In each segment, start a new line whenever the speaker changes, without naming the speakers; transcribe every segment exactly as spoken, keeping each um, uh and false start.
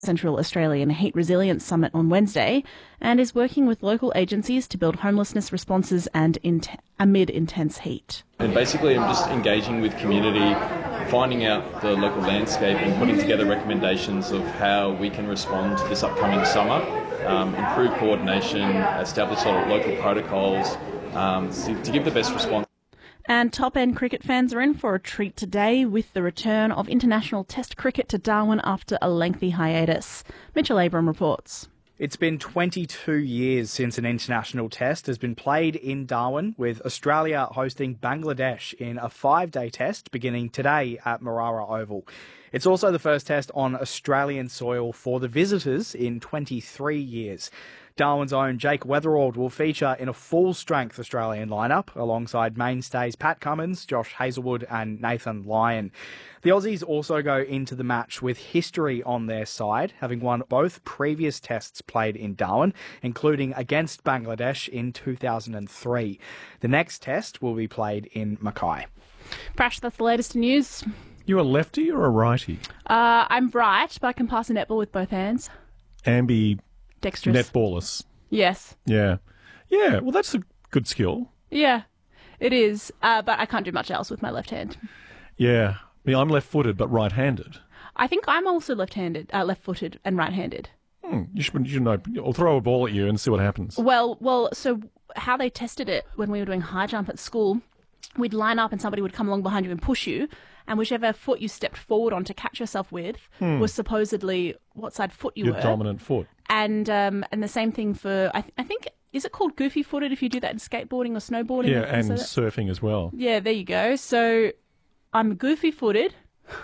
Central Australian Heat Resilience Summit on Wednesday and is working with local agencies to build homelessness responses and in- amid intense heat.
And basically I'm just engaging with community, finding out the local landscape and putting together recommendations of how we can respond to this upcoming summer, um, improve coordination, establish sort of local protocols um, to, to give the best response.
And top-end cricket fans are in for a treat today with the return of international Test cricket to Darwin after a lengthy hiatus. Mitchell Abram reports.
It's been twenty-two years since an international test has been played in Darwin, with Australia hosting Bangladesh in a five-day test beginning today at Marara Oval. It's also the first test on Australian soil for the visitors in twenty-three years. Darwin's own Jake Weatherald will feature in a full-strength Australian lineup alongside mainstays Pat Cummins, Josh Hazlewood and Nathan Lyon. The Aussies also go into the match with history on their side, having won both previous tests played in Darwin, including against Bangladesh in two thousand three. The next test will be played in Mackay.
Prash, that's the latest news.
You a lefty or a righty?
Uh, I'm right, but I can pass a netball with both hands.
Ambi...
Dexterous.
Netballers.
Yes.
Yeah. Yeah, well, that's a good skill.
Yeah, it is. Uh, but I can't do much else with my left hand.
Yeah. I mean, I'm left-footed but right-handed.
I think I'm also left-handed, uh, left-footed and right-handed.
Hmm. You should, you should know. I'll throw a ball at you and see what happens.
Well, well. So how they tested it when we were doing high jump at school, we'd line up and somebody would come along behind you and push you, and whichever foot you stepped forward on to catch yourself with hmm. was supposedly what side foot you
Your
were.
Your dominant foot.
And um, and the same thing for, I, th- I think, is it called goofy-footed if you do that in skateboarding or snowboarding?
Yeah, and
so
surfing as well.
Yeah, there you go. So I'm goofy-footed.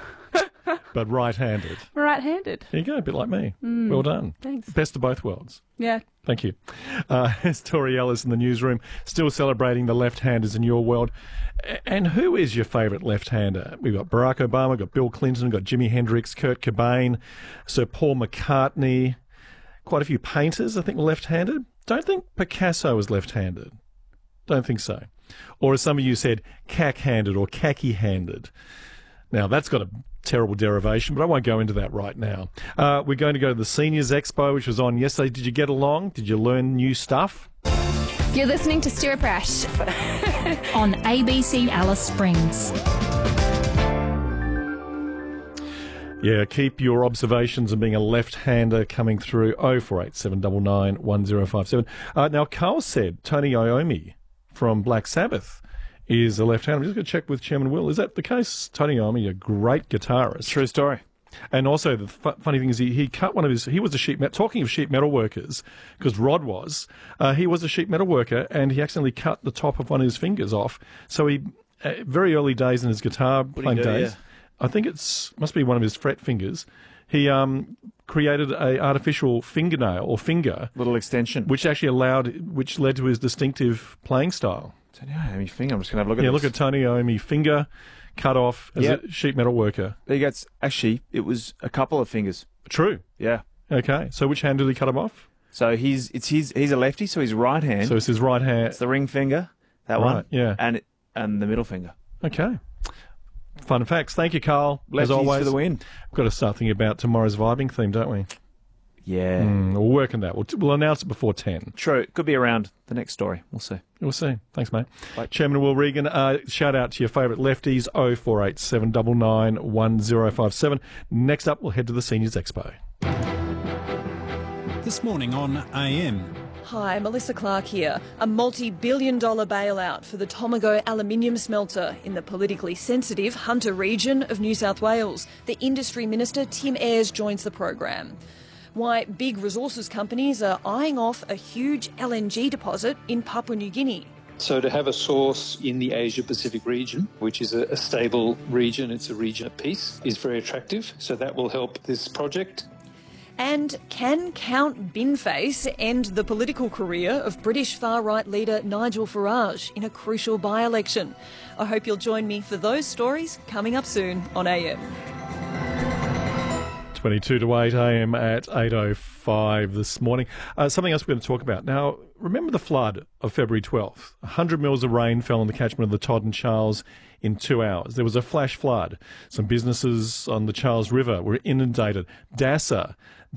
But right-handed.
Right-handed.
There you go, a bit like me.
Mm,
well done.
Thanks.
Best of both worlds.
Yeah.
Thank you. Uh, it's Tori Ellis in the newsroom, still celebrating the left-handers in your world. And who is your favourite left-hander? We've got Barack Obama, we've got Bill Clinton, we've got Jimi Hendrix, Kurt Cobain, Sir Paul McCartney, quite a few painters, I think, were left-handed. Don't think Picasso was left-handed. Don't think so. Or as some of you said, cack-handed or khaki-handed. Now, that's got a terrible derivation, but I won't go into that right now. Uh, we're going to go to the Seniors Expo, which was on yesterday. Did you get along? Did you learn new stuff?
You're listening to Stir Prash
on A B C Alice Springs.
Yeah, keep your observations and being a left-hander coming through oh four eight seven nine nine one oh five seven. Uh, now, Carl said Tony Iommi from Black Sabbath is a left-hander. I'm just going to check with Chairman Will. Is that the case? Tony Iommi, a great guitarist.
True story.
And also, the fu- funny thing is, he, he cut one of his... He was a sheet metal... Talking of sheet metal workers, because Rod was, uh, he was a sheet metal worker, and he accidentally cut the top of one of his fingers off. So he... Uh, very early days in his guitar playing days... Yeah. I think it's must be one of his fret fingers. He um, created a artificial fingernail or finger,
little extension,
which actually allowed, which led to his distinctive playing style.
Tony Iommi finger. I'm just going to have a look at
yeah,
this.
look at Tony Iommi finger cut off as yep. a sheet metal worker.
There you go. It's, actually, it was a couple of fingers.
True.
Yeah.
Okay. So which hand did he cut him off?
So he's it's his he's a lefty, so his right hand.
So it's his right hand.
It's the ring finger, that
right,
one.
Yeah.
And it, and the middle finger.
Okay. Fun facts. Thank you, Carl.
Lefties
as always,
for the win.
We've got to start thinking about tomorrow's vibing theme, don't we?
Yeah.
Mm, we'll work on that. We'll, we'll announce it before ten.
True. It could be around the next story. We'll see.
We'll see. Thanks, mate.
Bye.
Chairman Will Regan, uh, shout out to your favourite lefties, oh four eight seven nine nine one oh five seven. Next up, we'll head to the Seniors Expo.
This morning on A M.
Hi, Melissa Clark here. A multi-billion dollar bailout for the Tomago aluminium smelter in the politically sensitive Hunter region of New South Wales. The Industry Minister, Tim Ayres, joins the program. Why big resources companies are eyeing off a huge L N G deposit in Papua New Guinea.
So to have a source in the Asia-Pacific region, which is a, a stable region, it's a region of peace, is very attractive. So that will help this project.
And can Count Binface end the political career of British far-right leader Nigel Farage in a crucial by-election? I hope you'll join me for those stories coming up soon on A M.
twenty-two to eight a m at eight oh five this morning. Uh, something else we're going to talk about. Now, remember the flood of February twelfth? one hundred mils of rain fell on the catchment of the Todd and Charles in two hours. There was a flash flood. Some businesses on the Charles River were inundated. D A S A